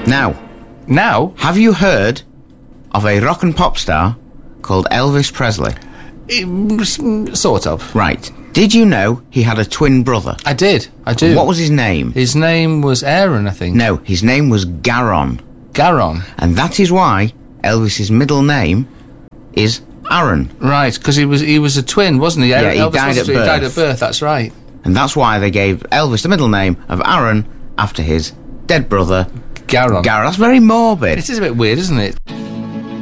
Now, have you heard of a rock and pop star called Elvis Presley? Sort of. Right. Did you know he had a twin brother? I do. What was his name? His name was Aaron, I think. No, his name was Garon. Garon. And that is why Elvis's middle name is Aaron. Right, because he was a twin, wasn't he? Yeah, he Elvis died at He birth. died at birth, that's right. And that's why they gave Elvis the middle name of Aaron after his dead brother, Garon. Garon. That's very morbid. It is a bit weird, isn't it?